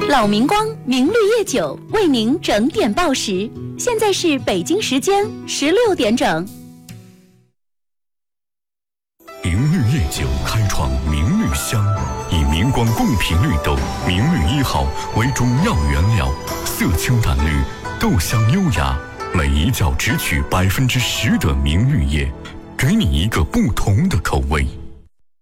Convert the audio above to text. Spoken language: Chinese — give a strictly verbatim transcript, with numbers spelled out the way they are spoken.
老明光明绿叶酒为您整点报时，现在是北京时间十六点整。 明绿叶酒开创明绿香，以明光贡品绿豆明绿一号为主要原料，色清淡绿，豆香优雅，每一窖只取百分之十的明绿叶，给你一个不同的口味。